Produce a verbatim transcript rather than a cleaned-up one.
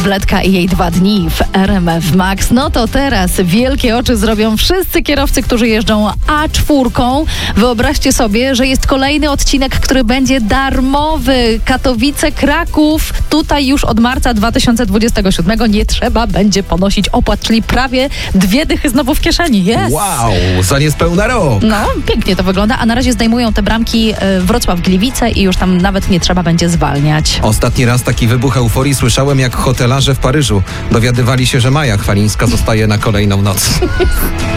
Bledka i jej dwa dni w R M F Max. No to teraz wielkie oczy zrobią wszyscy kierowcy, którzy jeżdżą A cztery. Wyobraźcie sobie, że jest kolejny odcinek, który będzie darmowy. Katowice, Kraków. Tutaj już od marca dwa tysiące dwudziestego siódmego nie trzeba będzie ponosić opłat, czyli prawie dwie dychy znowu w kieszeni. Yes. Wow, za niespełna rok. No, pięknie to wygląda, a na razie zdejmują te bramki Wrocław-Gliwice i już tam nawet nie trzeba będzie zwalniać. Ostatni raz taki wybuch euforii słyszałem, jak hotelarze w Paryżu dowiadywali się, że Maja Chwalińska zostaje na kolejną noc.